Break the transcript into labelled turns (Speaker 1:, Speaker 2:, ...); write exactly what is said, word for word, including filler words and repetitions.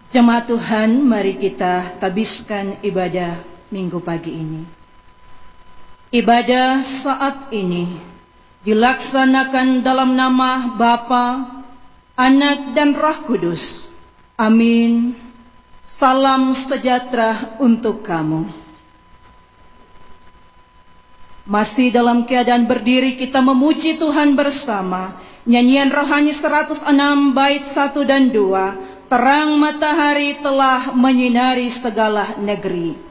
Speaker 1: Jemaat Tuhan, mari kita tabiskan ibadah minggu pagi ini. Ibadah saat ini dilaksanakan dalam nama Bapa, Anak dan Roh Kudus. Amin. Salam sejahtera untuk kamu. Masih dalam keadaan berdiri, kita memuji Tuhan bersama. Nyanyian rohani seratus enam bait satu dan dua. Terang matahari telah menyinari segala negeri.